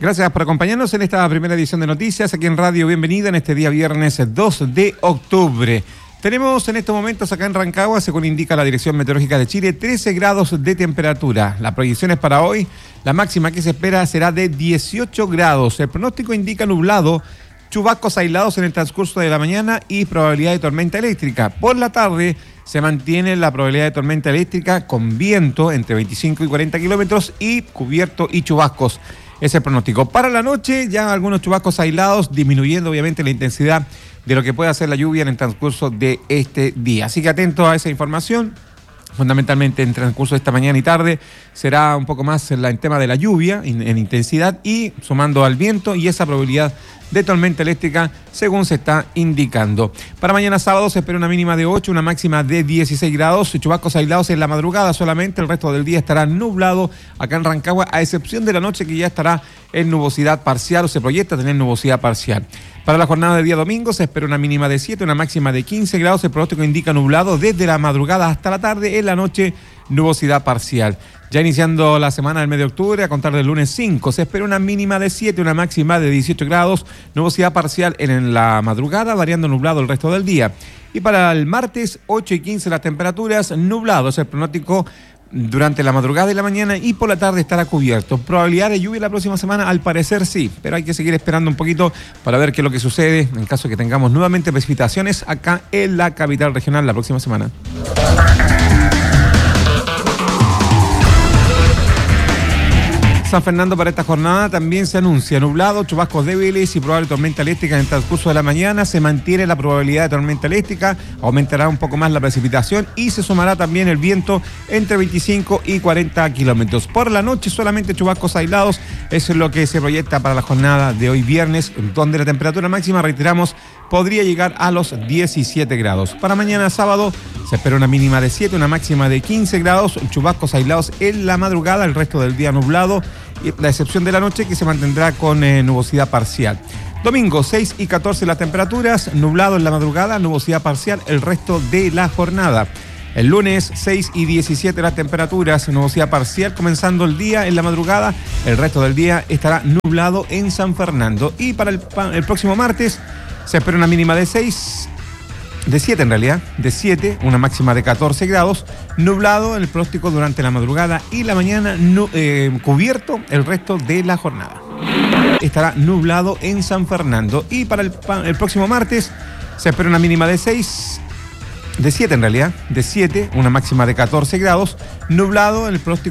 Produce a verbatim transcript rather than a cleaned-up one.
Gracias por acompañarnos en esta primera edición de Noticias aquí en Radio Bienvenida en este día viernes dos de octubre. Tenemos en estos momentos acá en Rancagua, según indica la Dirección Meteorológica de Chile, trece grados de temperatura. La proyección es para hoy, la máxima que se espera será de dieciocho grados. El pronóstico indica nublado, chubascos aislados en el transcurso de la mañana y probabilidad de tormenta eléctrica. Por la tarde se mantiene la probabilidad de tormenta eléctrica con viento entre veinticinco y cuarenta kilómetros y cubierto y chubascos. Es el pronóstico. Para la noche ya algunos chubascos aislados, disminuyendo obviamente la intensidad de lo que puede hacer la lluvia en el transcurso de este día. Así que atento a esa información. Fundamentalmente en el transcurso de esta mañana y tarde será un poco más en el tema de la lluvia en, en intensidad y sumando al viento y esa probabilidad de tormenta eléctrica según se está indicando. Para mañana sábado se espera una mínima de ocho, una máxima de dieciséis grados, chubascos aislados en la madrugada solamente, el resto del día estará nublado acá en Rancagua, a excepción de la noche que ya estará en nubosidad parcial o se proyecta tener nubosidad parcial. Para la jornada de día domingo se espera una mínima de siete, una máxima de quince grados, el pronóstico indica nublado desde la madrugada hasta la tarde, en la noche nubosidad parcial. Ya iniciando la semana del mes de octubre, a contar del lunes cinco, se espera una mínima de siete, una máxima de dieciocho grados, nubosidad parcial en la madrugada, variando nublado el resto del día. Y para el martes ocho y quince las temperaturas, nublado es el pronóstico durante la madrugada y la mañana y por la tarde estará cubierto. Probabilidad de lluvia la próxima semana, al parecer sí, pero hay que seguir esperando un poquito para ver qué es lo que sucede en caso de que tengamos nuevamente precipitaciones acá en la capital regional la próxima semana. San Fernando para esta jornada también se anuncia nublado, chubascos débiles y probable tormenta eléctrica en el transcurso de la mañana. Se mantiene la probabilidad de tormenta eléctrica, aumentará un poco más la precipitación y se sumará también el viento entre veinticinco y cuarenta kilómetros. Por la noche solamente chubascos aislados, eso es lo que se proyecta para la jornada de hoy viernes, donde la temperatura máxima, reiteramos, podría llegar a los diecisiete grados. Para mañana sábado se espera una mínima de siete, una máxima de quince grados, chubascos aislados en la madrugada, el resto del día nublado, y la excepción de la noche que se mantendrá con eh, nubosidad parcial. Domingo seis y catorce las temperaturas, nublado en la madrugada, nubosidad parcial el resto de la jornada. El lunes seis y diecisiete las temperaturas, nubosidad parcial comenzando el día en la madrugada, el resto del día estará nublado en San Fernando. Y para el, el próximo martes se espera una mínima de seis, de siete en realidad, de siete, una máxima de catorce grados, nublado el pronóstico durante la madrugada y la mañana, no, eh, cubierto el resto de la jornada. Estará nublado en San Fernando. Y para el, el próximo martes se espera una mínima de seis, de siete en realidad, de siete, una máxima de catorce grados, nublado el pronóstico